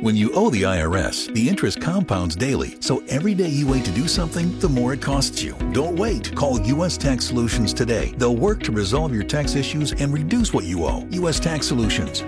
When you owe the IRS, the interest compounds daily, so every day you wait to do something, the more it costs you. Don't wait. Call U.S. Tax Solutions today. They'll work to resolve your tax issues and reduce what you owe. U.S. Tax Solutions,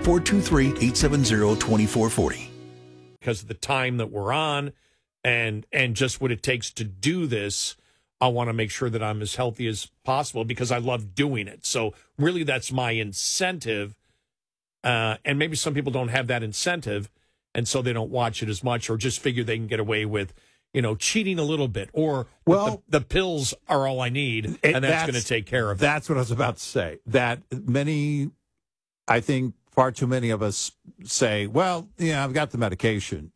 423-870-2440. Because of the time that we're on and just what it takes to do this, I want to make sure that I'm as healthy as possible because I love doing it. So really that's my incentive. And maybe some people don't have that incentive, and so they don't watch it as much or just figure they can get away with, cheating a little bit. Or, the pills are all I need, and that's going to take care of it. That's what I was about to say. That I think far too many of us say, well, I've got the medication.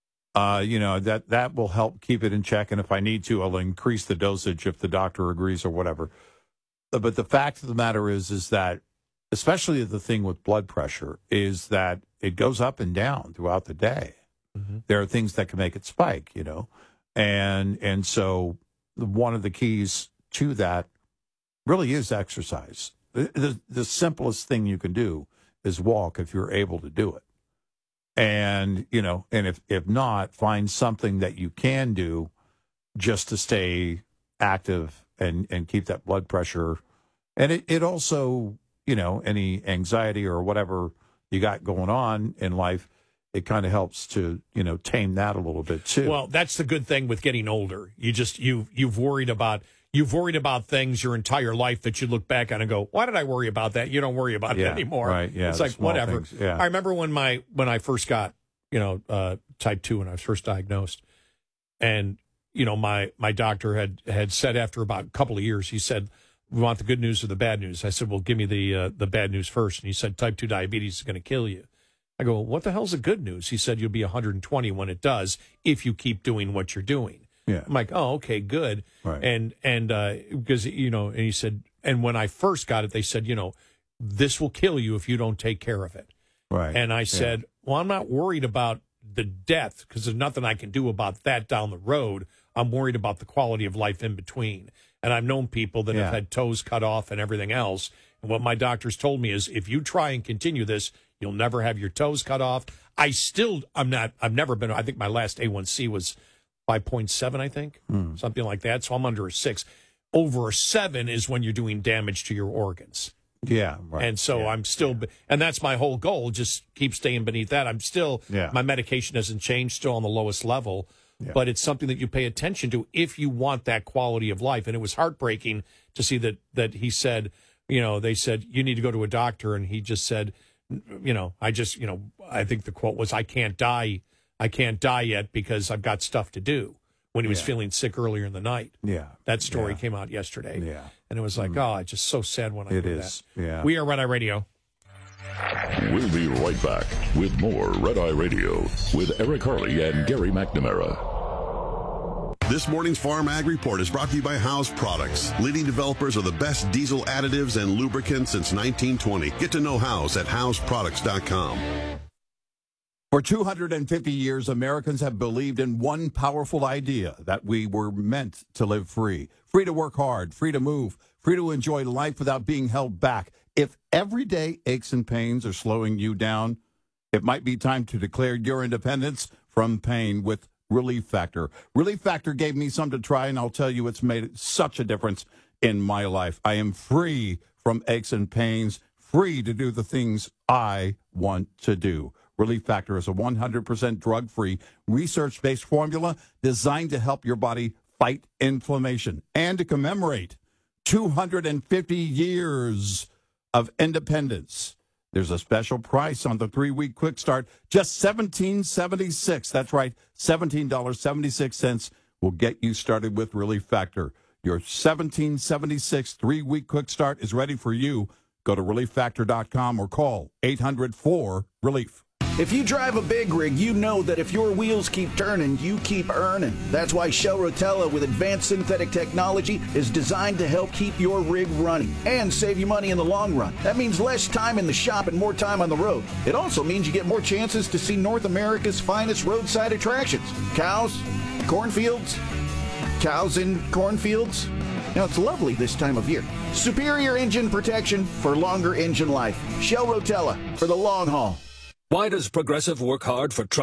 That will help keep it in check, and if I need to, I'll increase the dosage if the doctor agrees or whatever. But the fact of the matter is that, especially the thing with blood pressure, is that it goes up and down throughout the day. Mm-hmm. There are things that can make it spike, and so one of the keys to that really is exercise. The simplest thing you can do is walk if you're able to do it. And, and if not, find something that you can do just to stay active and keep that blood pressure. And it also, any anxiety or whatever you got going on in life, it kind of helps to, tame that a little bit too. Well, that's the good thing with getting older. You've worried about things your entire life that you look back on and go, why did I worry about that? You don't worry about it anymore. Right. Yeah. It's like, whatever. Yeah. I remember when I first got, type 2 when I was first diagnosed, and, my doctor had said after about a couple of years, he said, we want the good news or the bad news. I said, well, give me the bad news first. And he said, type 2 diabetes is going to kill you. I go, what the hell's the good news? He said, you'll be 120 when it does, if you keep doing what you're doing. Yeah. I'm like, oh, okay, good. Right. And because, and he said, and when I first got it, they said, this will kill you if you don't take care of it. Right. And I said, well, I'm not worried about the death because there's nothing I can do about that down the road. I'm worried about the quality of life in between. And I've known people that have had toes cut off and everything else. And what my doctors told me is if you try and continue this, you'll never have your toes cut off. I've never been, I think my last A1C was 5.7, I think, something like that. So I'm under a 6. Over a 7 is when you're doing damage to your organs. Yeah, right. And so I'm still, and that's my whole goal, just keep staying beneath that. I'm still, my medication hasn't changed, still on the lowest level. Yeah. But it's something that you pay attention to if you want that quality of life. And it was heartbreaking to see that he said, they said, you need to go to a doctor. And he just said, I think the quote was, I can't die yet because I've got stuff to do, when he was feeling sick earlier in the night. Yeah. That story came out yesterday. Yeah. And it was like, it's just so sad when I hear that. Yeah. We are Red Eye Radio. We'll be right back with more Red Eye Radio with Eric Harley and Gary McNamara. This morning's Farm Ag Report is brought to you by House Products, leading developers of the best diesel additives and lubricants since 1920. Get to know House at houseproducts.com. For 250 years, Americans have believed in one powerful idea, that we were meant to live free. Free to work hard, free to move, free to enjoy life without being held back. If everyday aches and pains are slowing you down, it might be time to declare your independence from pain with Relief Factor. Relief Factor gave me some to try, and I'll tell you, it's made such a difference in my life. I am free from aches and pains, free to do the things I want to do. Relief Factor is a 100% drug-free, research-based formula designed to help your body fight inflammation and to commemorate 250 years of independence. There's a special price on the 3-week quick start, just $17.76. That's right, $17.76 will get you started with Relief Factor. Your $17.76 3-week quick start is ready for you. Go to relieffactor.com or call 800-4-RELIEF. If you drive a big rig, you know that if your wheels keep turning, you keep earning. That's why Shell Rotella with advanced synthetic technology is designed to help keep your rig running and save you money in the long run. That means less time in the shop and more time on the road. It also means you get more chances to see North America's finest roadside attractions. Cows, cornfields, cows in cornfields. Now, it's lovely this time of year. Superior engine protection for longer engine life. Shell Rotella for the long haul. Why does Progressive work hard for truck